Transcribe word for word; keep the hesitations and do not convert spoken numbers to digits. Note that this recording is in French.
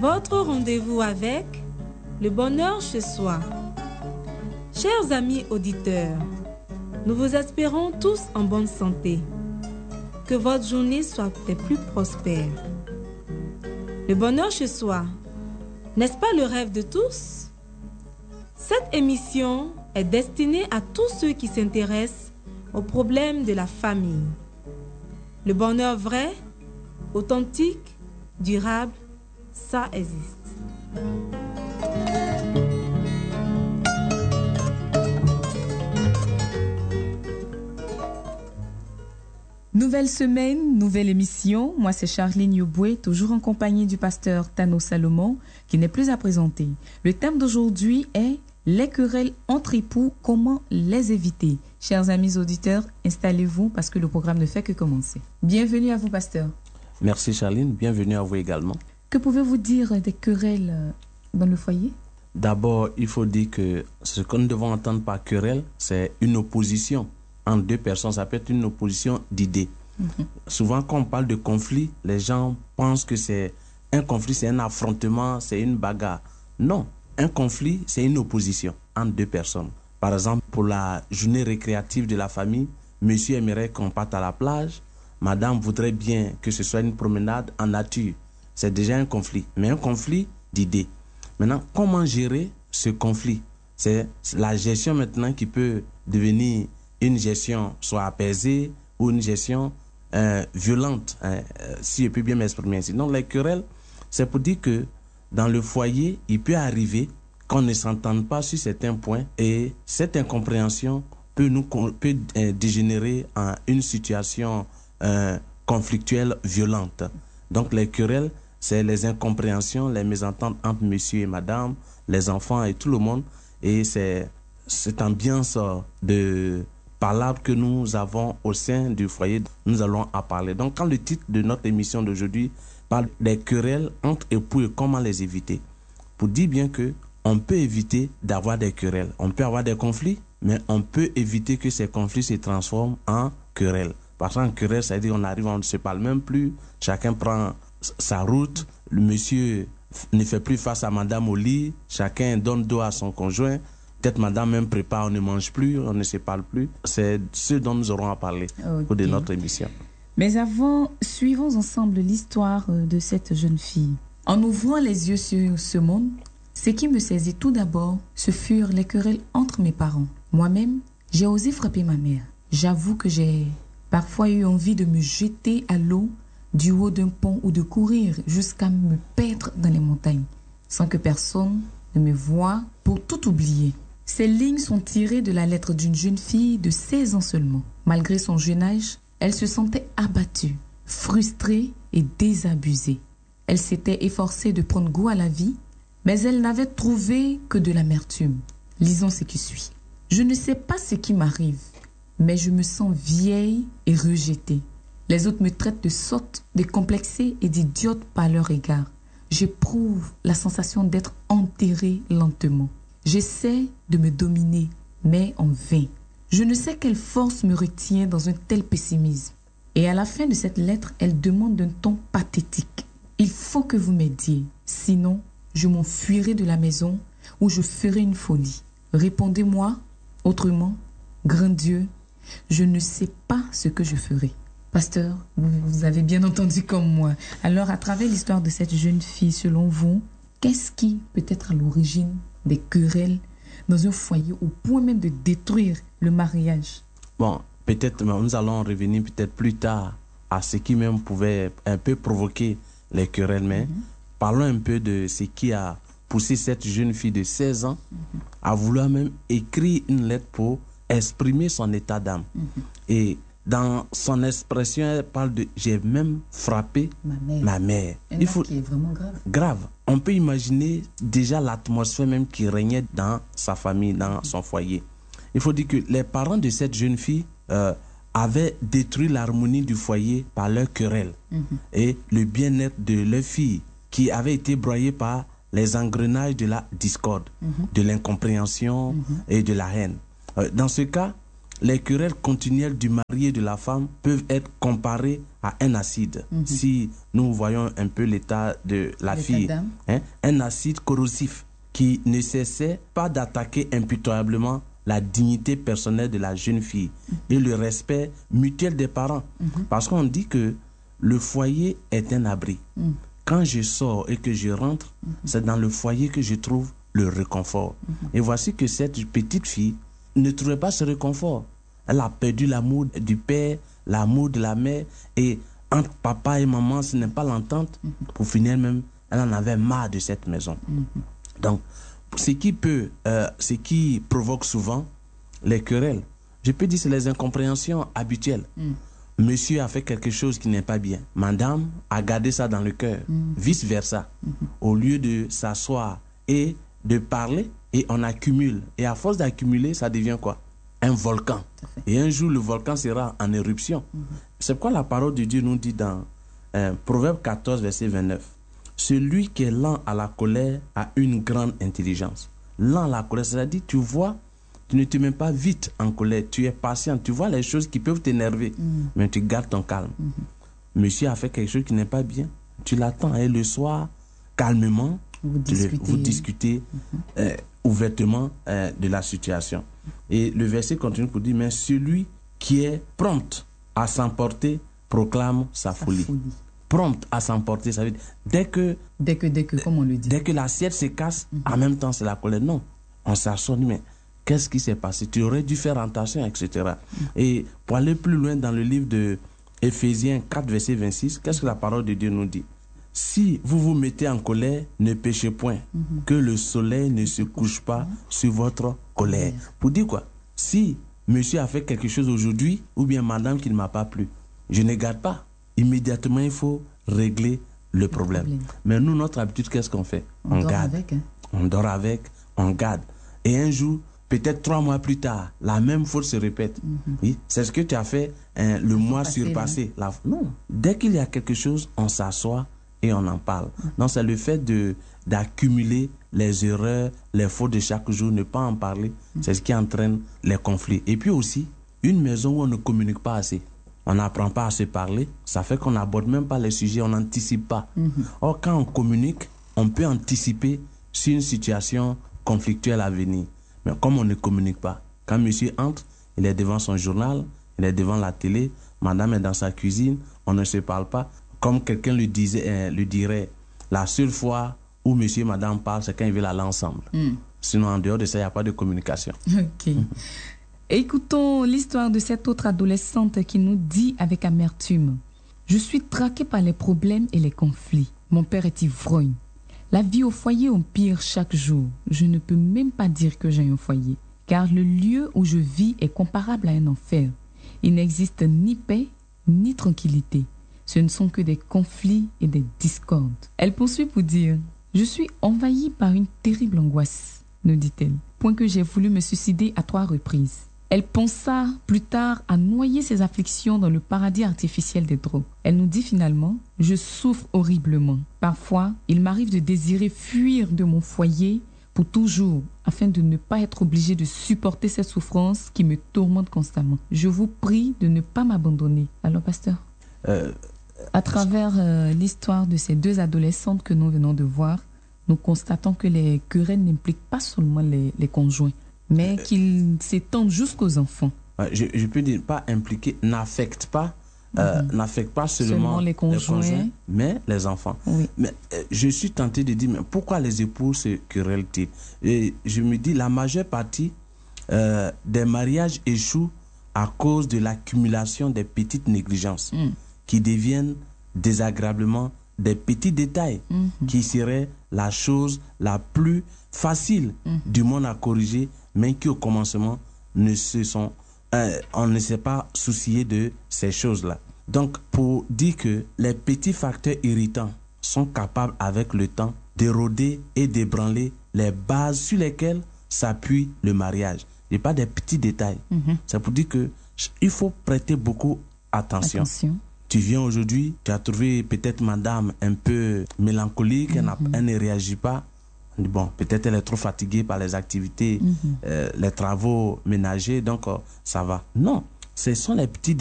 votre rendez-vous avec le bonheur chez soi. Chers amis auditeurs, nous vous espérons tous en bonne santé. Que votre journée soit des plus prospères. Le bonheur chez soi, n'est-ce pas le rêve de tous? Cette émission est destinée à tous ceux qui s'intéressent aux problèmes de la famille. Le bonheur vrai, authentique, durable, ça existe. Nouvelle semaine, nouvelle émission. Moi, c'est Charline Yoboué, toujours en compagnie du pasteur Tano Salomon, qui n'est plus à présenter. Le thème d'aujourd'hui est les querelles entre époux, comment les éviter? Chers amis auditeurs, installez-vous parce que le programme ne fait que commencer. Bienvenue à vous, pasteur. Merci Charline, bienvenue à vous également. Que pouvez-vous dire des querelles dans le foyer? D'abord, il faut dire que ce que nous devons entendre par querelle, c'est une opposition entre deux personnes. Ça peut être une opposition d'idées. Mm-hmm. Souvent, quand on parle de conflit, les gens pensent que c'est un conflit, c'est un affrontement, c'est une bagarre. Non, un conflit, c'est une opposition entre deux personnes. Par exemple, pour la journée récréative de la famille, monsieur aimerait qu'on parte à la plage, madame voudrait bien que ce soit une promenade en nature. C'est déjà un conflit, mais un conflit d'idées. Maintenant, comment gérer ce conflit? C'est la gestion maintenant qui peut devenir une gestion soit apaisée ou une gestion euh, violente, hein, euh, si je peux bien m'exprimer ainsi. Donc, les querelles, c'est pour dire que dans le foyer, il peut arriver qu'on ne s'entende pas sur certains points et cette incompréhension peut, nous, peut euh, dégénérer en une situation euh, conflictuelle violente. Donc, les querelles, c'est les incompréhensions, les mésententes entre monsieur et madame, les enfants et tout le monde. Et c'est cette ambiance de palabre que nous avons au sein du foyer, nous allons en parler. Donc, quand le titre de notre émission d'aujourd'hui parle des querelles entre époux et comment les éviter, pour dire bien que on peut éviter d'avoir des querelles. On peut avoir des conflits, mais on peut éviter que ces conflits se transforment en querelles. Parce qu'en querelle, ça veut dire qu'on arrive, on ne se parle même plus, chacun prend sa route, le monsieur ne fait plus face à madame au lit, chacun donne dos à son conjoint. Peut-être madame même prépare, on ne mange plus, on ne se parle plus. C'est ce dont nous aurons à parler okay. Pour de notre émission. Mais avant, suivons ensemble l'histoire de cette jeune fille. En ouvrant les yeux sur ce monde, ce qui me saisit tout d'abord, ce furent les querelles entre mes parents. Moi-même, j'ai osé frapper ma mère. J'avoue que j'ai parfois eu envie de me jeter à l'eau du haut d'un pont ou de courir jusqu'à me perdre dans les montagnes, sans que personne ne me voie pour tout oublier. Ces lignes sont tirées de la lettre d'une jeune fille de seize ans seulement. Malgré son jeune âge, elle se sentait abattue, frustrée et désabusée. Elle s'était efforcée de prendre goût à la vie, mais elle n'avait trouvé que de l'amertume. Lisons ce qui suit. « Je ne sais pas ce qui m'arrive, mais je me sens vieille et rejetée. Les autres me traitent de sotte, décomplexée et d'idiote par leur égard. J'éprouve la sensation d'être enterrée lentement. J'essaie de me dominer, mais en vain. Je ne sais quelle force me retient dans un tel pessimisme. » Et à la fin de cette lettre, elle demande d'un ton pathétique. « Il faut que vous m'aidiez, sinon je m'enfuirai de la maison ou je ferai une folie. Répondez-moi, autrement, grand Dieu, je ne sais pas ce que je ferai. » Pasteur, vous avez bien entendu comme moi. Alors, à travers l'histoire de cette jeune fille, selon vous, qu'est-ce qui peut être à l'origine des querelles dans un foyer au point même de détruire le mariage? Bon, peut-être nous allons revenir peut-être plus tard à ce qui même pouvait un peu provoquer les querelles, mais mm-hmm. parlons un peu de ce qui a poussé cette jeune fille de seize ans mm-hmm. à vouloir même écrire une lettre pour exprimer son état d'âme. Mm-hmm. Et dans son expression, elle parle de « j'ai même frappé ma mère ». Ma mère. Un acte qui est vraiment grave. Grave. On peut imaginer déjà l'atmosphère même qui régnait dans sa famille, dans mm-hmm. son foyer. Il faut dire que les parents de cette jeune fille euh, avaient détruit l'harmonie du foyer par leur querelle mm-hmm. et le bien-être de leur fille qui avait été broyé par les engrenages de la discorde, mm-hmm. de l'incompréhension mm-hmm. et de la haine. Euh, dans ce cas, les querelles continuelles du mari et de la femme peuvent être comparées à un acide. Mm-hmm. Si nous voyons un peu l'état de la l'état fille, hein, un acide corrosif qui ne cessait pas d'attaquer impitoyablement la dignité personnelle de la jeune fille mm-hmm. et le respect mutuel des parents. Mm-hmm. Parce qu'on dit que le foyer est un abri. Mm. Quand je sors et que je rentre, mm-hmm. c'est dans le foyer que je trouve le réconfort. Mm-hmm. Et voici que cette petite fille ne trouvait pas ce réconfort. Elle a perdu l'amour du père, l'amour de la mère, et entre papa et maman, ce n'est pas l'entente. Mm-hmm. Pour finir même, elle en avait marre de cette maison. Mm-hmm. Donc, ce qui peut, euh, ce qui provoque souvent les querelles, je peux dire c'est les incompréhensions habituelles. Mm. Monsieur a fait quelque chose qui n'est pas bien. Madame a gardé ça dans le cœur, mm. vice versa. Mm-hmm. Au lieu de s'asseoir et de parler, et on accumule. Et à force d'accumuler, ça devient quoi? Un volcan. Et un jour, le volcan sera en éruption. Mm-hmm. C'est pourquoi la parole de Dieu nous dit dans euh, Proverbe quatorze, verset vingt-neuf. Celui qui est lent à la colère a une grande intelligence. Lent à la colère, c'est-à-dire, tu vois, tu ne te mets pas vite en colère. Tu es patient. Tu vois les choses qui peuvent t'énerver, mm-hmm. mais tu gardes ton calme. Mm-hmm. Monsieur a fait quelque chose qui n'est pas bien. Tu l'attends. Et le soir, calmement, vous discutez, vous discutez mm-hmm. euh, ouvertement euh, de la situation. Et le verset continue pour dire, mais celui qui est prompt à s'emporter proclame sa, sa folie. folie. Prompt à s'emporter, ça veut dire, dès que... Dès que, dès que, comme on le dit. Dès que l'assiette se casse, mm-hmm. en même temps, c'est la colère. Non, on s'assoit, mais qu'est-ce qui s'est passé? Tu aurais dû faire attention, et cetera. Mm-hmm. Et pour aller plus loin dans le livre de Éphésiens quatre, verset vingt-six, qu'est-ce que la parole de Dieu nous dit? Si vous vous mettez en colère, ne péchez point, mm-hmm. que le soleil ne se couche pas sur votre colère. Mm-hmm. Pour dire quoi? Si monsieur a fait quelque chose aujourd'hui, ou bien madame qui ne m'a pas plu, je ne garde pas. Immédiatement, il faut régler le problème. le problème. Mais nous, notre habitude, qu'est-ce qu'on fait? On, on dort garde. Avec, hein? On dort avec, on garde. Et un jour, peut-être trois mois plus tard, la même faute se répète. Mm-hmm. Oui, c'est ce que tu as fait hein, le mois passer, surpassé. Hein? La... Non. Dès qu'il y a quelque chose, on s'assoit et on en parle. Mm-hmm. Non, c'est le fait de, d'accumuler les erreurs, les fautes de chaque jour, ne pas en parler. Mm-hmm. C'est ce qui entraîne les conflits. Et puis aussi, une maison où on ne communique pas assez. On n'apprend pas à se parler, ça fait qu'on n'aborde même pas les sujets, on n'anticipe pas. Mm-hmm. Or, quand on communique, on peut anticiper sur une situation conflictuelle à venir. Mais comme on ne communique pas, quand monsieur entre, il est devant son journal, il est devant la télé, madame est dans sa cuisine, on ne se parle pas. Comme quelqu'un lui, disait, euh, lui dirait, la seule fois où monsieur et madame parlent, c'est quand ils veulent aller ensemble. Mm. Sinon, en dehors de ça, il n'y a pas de communication. Ok. Mm-hmm. Écoutons l'histoire de cette autre adolescente qui nous dit avec amertume. Je suis traquée par les problèmes et les conflits. Mon père est ivrogne. La vie au foyer empire chaque jour. Je ne peux même pas dire que j'ai un foyer, car le lieu où je vis est comparable à un enfer. Il n'existe ni paix, ni tranquillité. Ce ne sont que des conflits et des discordes. Elle poursuit pour dire « Je suis envahie par une terrible angoisse », nous dit-elle, point que j'ai voulu me suicider à trois reprises. Elle pensa plus tard à noyer ses afflictions dans le paradis artificiel des drogues. Elle nous dit finalement « Je souffre horriblement. Parfois, il m'arrive de désirer fuir de mon foyer pour toujours, afin de ne pas être obligée de supporter cette souffrance qui me tourmente constamment. Je vous prie de ne pas m'abandonner. » Alors, pasteur, euh, à travers euh, l'histoire de ces deux adolescentes que nous venons de voir, nous constatons que les querelles n'impliquent pas seulement les, les conjoints, mais qu'ils s'étendent jusqu'aux enfants. Je, je peux dire, pas impliqué, n'affecte pas, euh, mm-hmm. n'affecte pas seulement, seulement les, conjoints. les conjoints, mais les enfants. Oui. Mais euh, je suis tenté de dire, mais pourquoi les époux se querellent-ils? Et je me dis, la majeure partie euh, des mariages échouent à cause de l'accumulation des petites négligences mm. qui deviennent désagréablement des petits détails mm-hmm. qui seraient la chose la plus facile mm. du monde à corriger, mais qui au commencement ne se sont, euh, on ne s'est pas soucié de ces choses-là. Donc, pour dire que les petits facteurs irritants sont capables avec le temps d'éroder et d'ébranler les bases sur lesquelles s'appuie le mariage. Et pas des petits détails. Mm-hmm. C'est pour dire que il faut prêter beaucoup attention. attention. Tu viens aujourd'hui, tu as trouvé peut-être madame un peu mélancolique, mm-hmm. elle, elle ne réagit pas. On dit, bon, peut-être elle est trop fatiguée par les activités, mm-hmm. euh, les travaux ménagers, donc euh, ça va. Non, ce sont les petits